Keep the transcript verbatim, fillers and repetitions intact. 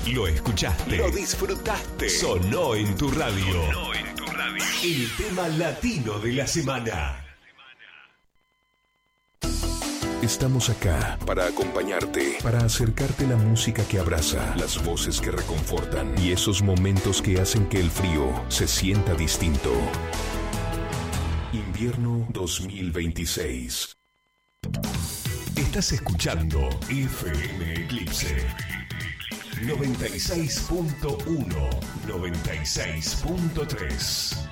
Lo escuchaste. Lo disfrutaste. Sonó en tu radio. Sonó en tu radio. El tema latino de la semana. Estamos acá para acompañarte, para acercarte la música que abraza, las voces que reconfortan y esos momentos que hacen que el frío se sienta distinto. Invierno dos mil veintiséis. Estás escuchando F M Eclipse noventa y seis punto uno, noventa y seis punto tres.